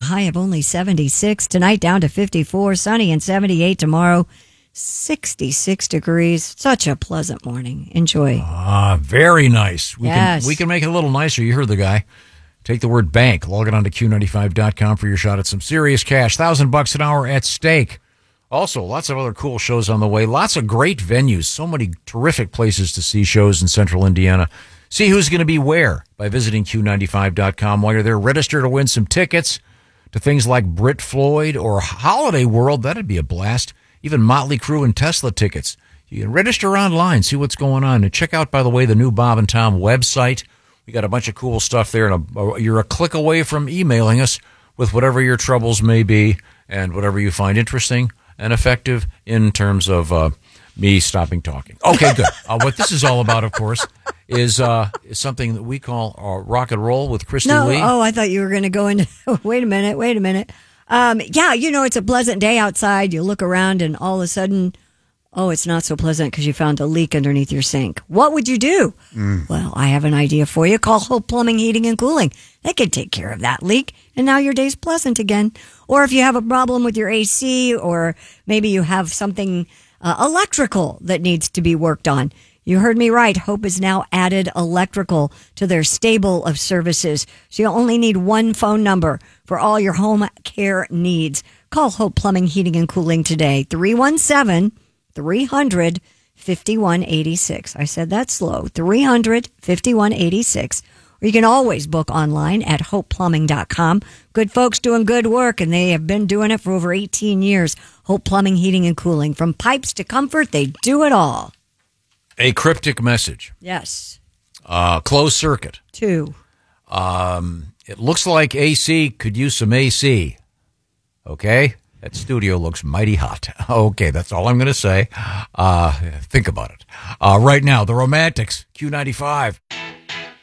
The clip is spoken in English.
High of only 76. Tonight down to 54. Sunny and 78 tomorrow. 66 degrees. Such a pleasant morning. Enjoy. Very nice. We Yes. can make it a little nicer. You heard the guy. Take the word bank. Log it on to Q95.com for your shot at some serious cash. $1,000 an hour at stake. Also, lots of other cool shows on the way. Lots of great venues. So many terrific places to see shows in central Indiana. See who's going to be where by visiting Q95.com. While you're there, register to win some tickets to things like Brit Floyd or Holiday World. That'd be a blast. Even Motley Crue and Tesla tickets. You can register online, see what's going on. And check out, by the way, the new Bob and Tom website. We got a bunch of cool stuff there. And you're a click away from emailing us with whatever your troubles may be and whatever you find interesting and effective in terms of me stopping talking. Okay, good. What this is all about, of course, is something that we call rock and roll with Christy Lee. Oh, I thought you were going to go into, wait a minute. Yeah, it's a pleasant day outside. You look around and all of a sudden, it's not so pleasant because you found a leak underneath your sink. What would you do? Well, I have an idea for you. Call Hope Plumbing, Heating, and Cooling. They can take care of that leak, and now your day's pleasant again. Or if you have a problem with your AC, or maybe you have something electrical that needs to be worked on. You heard me right. Hope has now added electrical to their stable of services. So you only need one phone number for all your home care needs. Call Hope Plumbing, Heating, and Cooling today. 317-300-5186. I said that slow. 300-5186. Or you can always book online at hopeplumbing.com. Good folks doing good work, and they have been doing it for over 18 years. Hope Plumbing, Heating, and Cooling. From pipes to comfort, they do it all. A cryptic message. Yes. Closed circuit. 2. It looks like AC could use some AC. Okay? That studio looks mighty hot. Okay, that's all I'm going to say. Think about it. Right now, the Romantics, Q95.